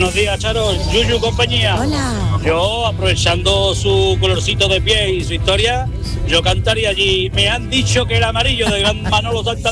Buenos días, Charo. Yuyu, compañía. Hola. Yo, aprovechando su colorcito de pie y su historia, yo cantaría allí. Me han dicho que el amarillo de Gran Manolo Santa